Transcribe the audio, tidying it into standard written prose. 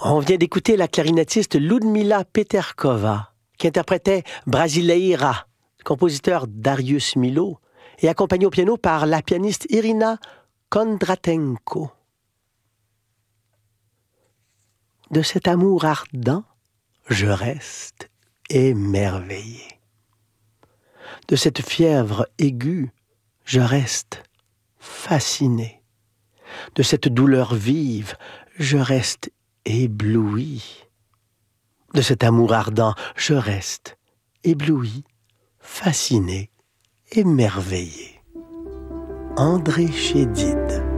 On vient d'écouter la clarinettiste Ludmila Peterkova, qui interprétait Brasileira, compositeur Darius Milhaud, et accompagnée au piano par la pianiste Irina Kondratenko. De cet amour ardent, je reste émerveillé. De cette fièvre aiguë, je reste fasciné. De cette douleur vive, je reste ébloui. De cet amour ardent, je reste ébloui, fasciné, émerveillé. André Chédid.